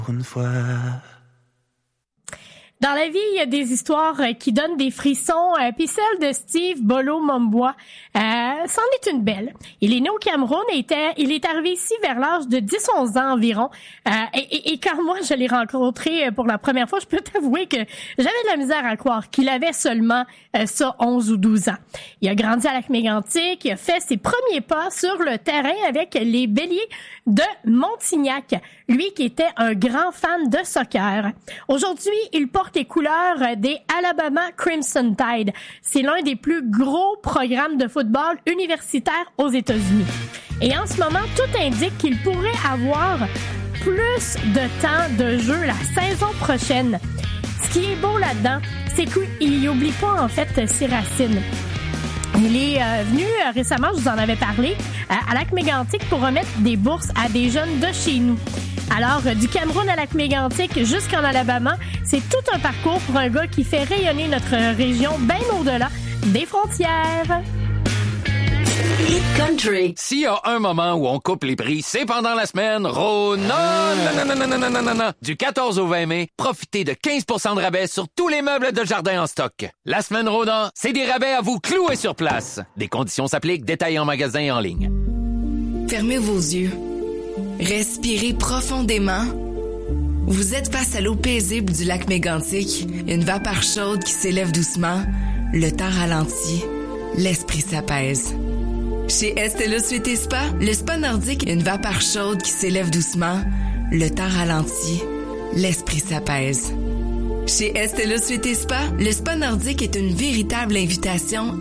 Une fois. Dans la vie, il y a des histoires qui donnent des frissons. Puis celle de Steve Bolo-Mombois, c'en est une belle. Il est né au Cameroun et il est arrivé ici vers l'âge de 10-11 ans environ. Et quand moi, je l'ai rencontré pour la première fois, je peux t'avouer que j'avais de la misère à croire qu'il avait seulement 11 ou 12 ans. Il a grandi à Lac-Mégantic, il a fait ses premiers pas sur le terrain avec les Béliers de Montignac. Lui qui était un grand fan de soccer. Aujourd'hui, il porte les couleurs des Alabama Crimson Tide. C'est l'un des plus gros programmes de football universitaire aux États-Unis. Et en ce moment, tout indique qu'il pourrait avoir plus de temps de jeu la saison prochaine. Ce qui est beau là-dedans, c'est qu'il n'oublie pas en fait ses racines. Il est venu récemment, je vous en avais parlé, à Lac-Mégantic pour remettre des bourses à des jeunes de chez nous. Alors, du Cameroun à Lac-Mégantic jusqu'en Alabama, c'est tout un parcours pour un gars qui fait rayonner notre région bien au-delà des frontières. Hit Country. S'il y a un moment où on coupe les prix, c'est pendant la semaine Rona. Du 14 au 20 mai, profitez de 15% de rabais sur tous les meubles de jardin en stock. La semaine Rona, c'est des rabais à vous clouer sur place. Des conditions s'appliquent, détaillés en magasin et en ligne. Fermez vos yeux. Respirez profondément. Vous êtes face à l'eau paisible du lac Mégantic, une vapeur chaude qui s'élève doucement, le temps ralentit, l'esprit s'apaise. Chez Estella Suite et Spa, le spa nordique, une vapeur chaude qui s'élève doucement, le temps ralentit, l'esprit s'apaise. Chez Estella Suite et Spa, le spa nordique est une véritable invitation